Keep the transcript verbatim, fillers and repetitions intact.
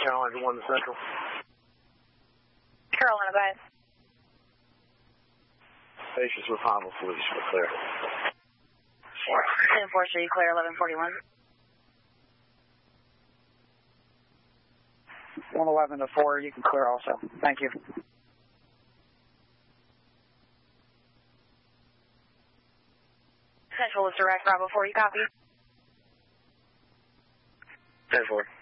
Carolina one to Central. Carolina, bye. Patients with Honolulu Police, we're clear. ten four, so you clear eleven forty-one. one eleven to four, you can clear also. Thank you. Central is direct, Bravo four, you copy? ten four.